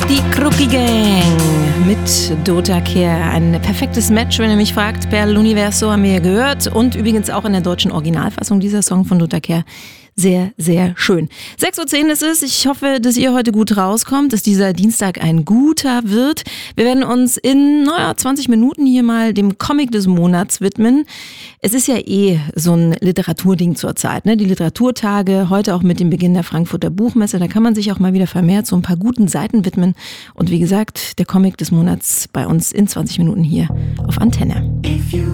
Die Crookie Gang mit Dota Kehr. Ein perfektes Match, wenn ihr mich fragt. Per l'Universo haben wir ja gehört. Und übrigens auch in der deutschen Originalfassung dieser Song von Dota Kehr. Sehr, sehr schön. 6.10 Uhr ist es. Ich hoffe, dass ihr heute gut rauskommt, dass dieser Dienstag ein guter wird. Wir werden uns in 20 Minuten hier mal dem Comic des Monats widmen. Es ist ja so ein Literaturding zurzeit, ne? Die Literaturtage, heute auch mit dem Beginn der Frankfurter Buchmesse. Da kann man sich auch mal wieder vermehrt so ein paar guten Seiten widmen. Und wie gesagt, der Comic des Monats bei uns in 20 Minuten hier auf Antenne.